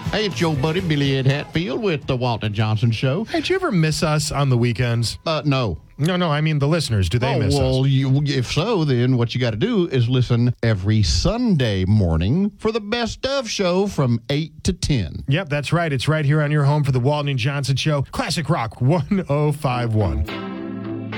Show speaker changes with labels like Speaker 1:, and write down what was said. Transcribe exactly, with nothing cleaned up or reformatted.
Speaker 1: Hey, it's your buddy Billy Ed Hatfield with the Walton Johnson Show.
Speaker 2: Hey, do you ever miss us on the weekends?
Speaker 1: Uh, no.
Speaker 2: No, no, I mean the listeners. Do they
Speaker 1: oh,
Speaker 2: miss
Speaker 1: well,
Speaker 2: us?
Speaker 1: You, if so, then what you got to do is listen every Sunday morning for the Best Of show from eight to ten.
Speaker 2: Yep, that's right. It's right here on your home for the Walton and Johnson Show. Classic Rock one oh five one.